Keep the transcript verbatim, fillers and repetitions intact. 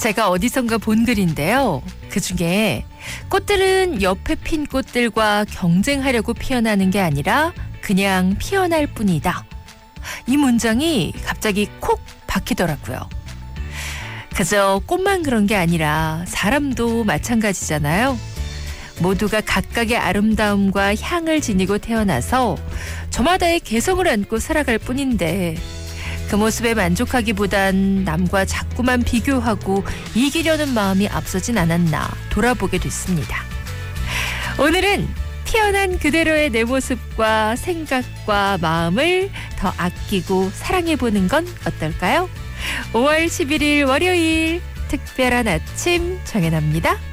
제가 어디선가 본 글인데요. 그중에 꽃들은 옆에 핀 꽃들과 경쟁하려고 피어나는 게 아니라 그냥 피어날 뿐이다. 이 문장이 갑자기 콕 박히더라고요. 그저 꽃만 그런 게 아니라 사람도 마찬가지잖아요. 모두가 각각의 아름다움과 향을 지니고 태어나서 저마다의 개성을 안고 살아갈 뿐인데 그 모습에 만족하기보단 남과 자꾸만 비교하고 이기려는 마음이 앞서진 않았나 돌아보게 됐습니다. 오늘은 태어난 그대로의 내 모습과 생각과 마음을 더 아끼고 사랑해보는 건 어떨까요? 오월 십일일 월요일 특별한 아침 정연아입니다.